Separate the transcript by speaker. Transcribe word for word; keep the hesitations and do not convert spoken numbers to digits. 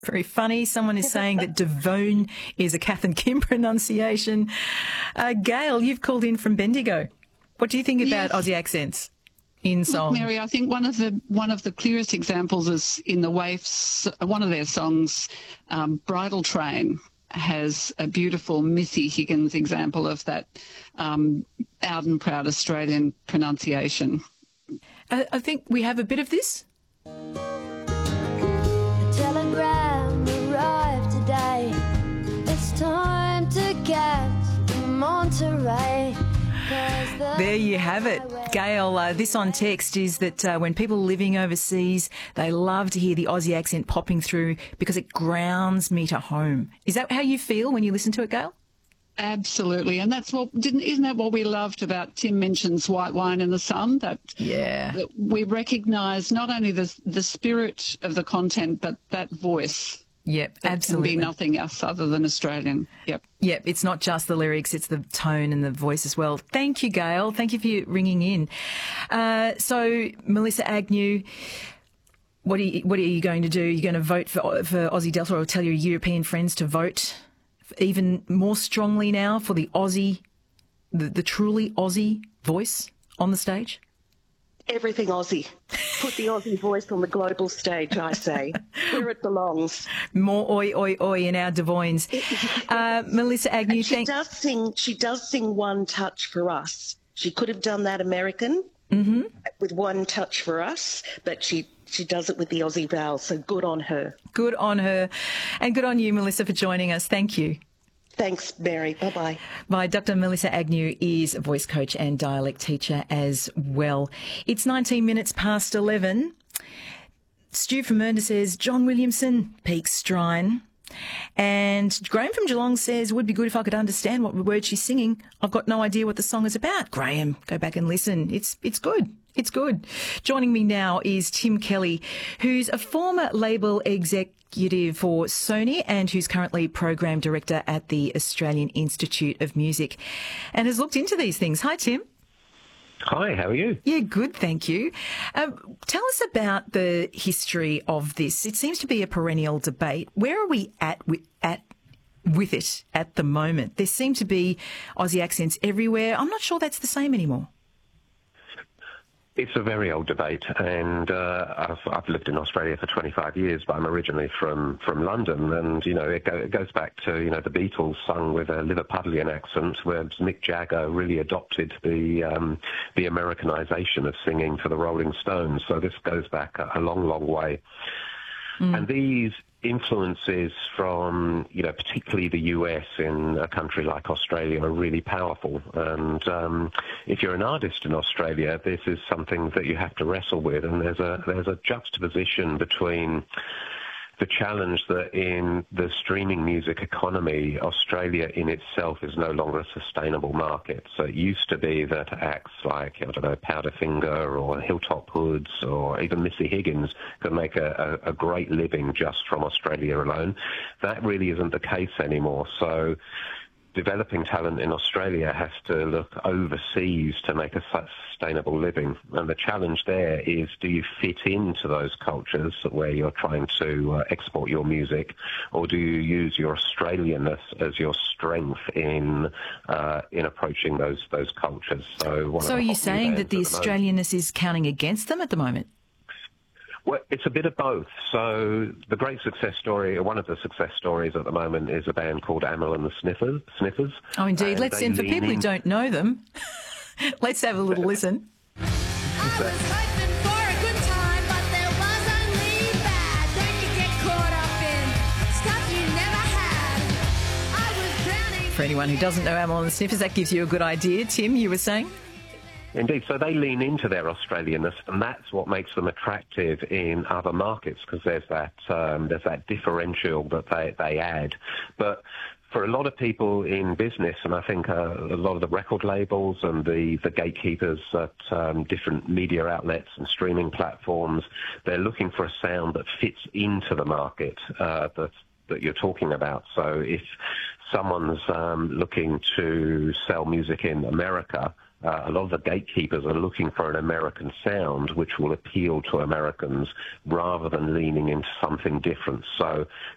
Speaker 1: Very funny. Someone is saying that Devon is a Kath and Kim pronunciation. Uh, Gail, you've called in from Bendigo. What do you think about
Speaker 2: Yes.
Speaker 1: Aussie accents in song?
Speaker 2: Look, Mary, I think one of the one of the clearest examples is in the Waifs. One of their songs, um, "Bridal Train," has a beautiful Missy Higgins example of that um, out and proud Australian pronunciation.
Speaker 1: I, I think we have a bit of this.
Speaker 3: Telegram arrived today. It's time to get to Monterey.
Speaker 1: There you have it. Gail, uh, this on text is that uh, when people are living overseas, they love to hear the Aussie accent popping through because it grounds me to home. Is that how you feel when you listen to it, Gail?
Speaker 2: Absolutely, and that's what didn't isn't that what we loved about Tim Minchin's White Wine in the Sun? That
Speaker 1: yeah,
Speaker 2: that we recognise not only the the spirit of the content, but that voice.
Speaker 1: Yep,
Speaker 2: that
Speaker 1: absolutely.
Speaker 2: Can be nothing else other than Australian. Yep.
Speaker 1: Yep, it's not just the lyrics, it's the tone and the voice as well. Thank you, Gail. Thank you for ringing in. Uh, so, Melissa Agnew, what are you, what are you going to do? You're going to vote for, for Aussie Delta, or tell your European friends to vote even more strongly now for the Aussie, the, the truly Aussie voice on the stage?
Speaker 4: Everything Aussie. Put the Aussie voice on the global stage, I say, where it belongs.
Speaker 1: More oi, oi, oi in our Devoins. Uh, Melissa Agnew,
Speaker 4: and she
Speaker 1: thank-
Speaker 4: does sing. She does sing One Touch for Us. She could have done that American
Speaker 1: mm-hmm.
Speaker 4: with One Touch for Us, but she she does it with the Aussie vowel. So good on her.
Speaker 1: Good on her, and good on you, Melissa, for joining us. Thank you.
Speaker 4: Thanks, Mary. Bye-bye.
Speaker 1: My Doctor Melissa Agnew is a voice coach and dialect teacher as well. It's nineteen minutes past eleven. Stu from Mernda says, John Williamson, Peak Strine. And Graham from Geelong says, would be good if I could understand what word she's singing. I've got no idea what the song is about. Graham, go back and listen. It's it's good. It's good. Joining me now is Tim Kelly, who's a former label executive for Sony and who's currently program director at the Australian Institute of Music and has looked into these things. Hi, Tim.
Speaker 5: Hi, how are you?
Speaker 1: Yeah, good, thank you. Um, tell us about the history of this. It seems to be a perennial debate. Where are we at with, at with it at the moment? There seem to be Aussie accents everywhere. I'm not sure that's the same anymore.
Speaker 5: It's a very old debate, and uh, I've, I've lived in Australia for twenty-five years, but I'm originally from, from London, and, you know, it, go, it goes back to, you know, the Beatles sung with a Liverpudlian accent, where Mick Jagger really adopted the um, the Americanization of singing for the Rolling Stones, so this goes back a, a long, long way. Mm. And these influences from, you know, particularly the U S in a country like Australia are really powerful. And um, if you're an artist in Australia, this is something that you have to wrestle with. And there's a there's a juxtaposition between the challenge that in the streaming music economy, Australia in itself is no longer a sustainable market. So it used to be that acts like, I don't know, Powderfinger or Hilltop Hoods or even Missy Higgins could make a, a, a great living just from Australia alone. That really isn't the case anymore. So developing talent in Australia has to look overseas to make a sustainable living. And the challenge there is, do you fit into those cultures where you're trying to uh, export your music, or do you use your Australianness as your strength in uh, in approaching those those cultures? So, one
Speaker 1: so
Speaker 5: of
Speaker 1: are
Speaker 5: the
Speaker 1: you
Speaker 5: hot
Speaker 1: saying
Speaker 5: new
Speaker 1: that the
Speaker 5: bands at the
Speaker 1: Australianness is counting against them at the moment?
Speaker 5: Well, it's a bit of both. So the great success story, or one of the success stories at the moment, is a band called Amyl and the Sniffers. Sniffers.
Speaker 1: Oh, indeed.
Speaker 5: And
Speaker 1: Let's, and for people who
Speaker 5: in...
Speaker 1: don't know them, let's have a little listen.
Speaker 3: I was hoping for a good time, but there was only bad. Don't you get caught up in stuff you never had. I was drowning.
Speaker 1: For anyone who doesn't know Amyl and the Sniffers, that gives you a good idea. Tim, you were saying?
Speaker 5: Indeed. So they lean into their Australianness, and that's what makes them attractive in other markets, because there's that um, there's that differential that they, they add. But for a lot of people in business, and I think uh, a lot of the record labels and the, the gatekeepers at um, different media outlets and streaming platforms, they're looking for a sound that fits into the market uh, that that you're talking about. So if someone's um, looking to sell music in America, Uh, a lot of the gatekeepers are looking for an American sound which will appeal to Americans rather than leaning into something different. So